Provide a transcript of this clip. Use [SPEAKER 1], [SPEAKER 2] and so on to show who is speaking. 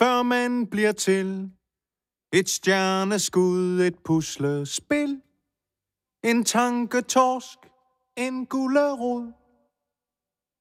[SPEAKER 1] før man bliver til. Et stjerneskud, et puslespil. En tanketorsk, en gulerod.